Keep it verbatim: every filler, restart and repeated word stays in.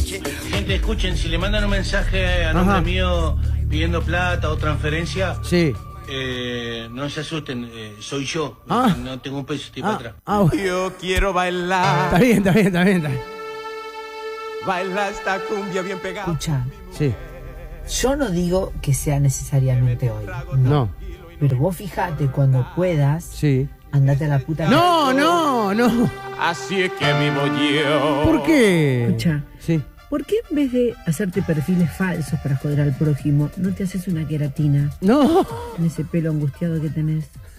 Gente, escuchen, si le mandan un mensaje a nombre Ajá. mío pidiendo plata o transferencia, Sí. eh, no se asusten, eh, soy yo. Ah. No tengo un peso, estoy Ah, para atrás. ah, bueno. Yo quiero bailar. Está bien, está bien, está bien. Está bien. Baila esta cumbia bien pegada. Escucha, Sí. yo no digo que sea necesariamente hoy. No. Pero vos fijate cuando puedas, Sí. andate a la puta. No, no, no. Así es que vivo yo. ¿Por qué? Escucha, Sí. ¿por qué en vez de hacerte perfiles falsos para joder al prójimo, no te haces una queratina No. en ese pelo angustiado que tenés?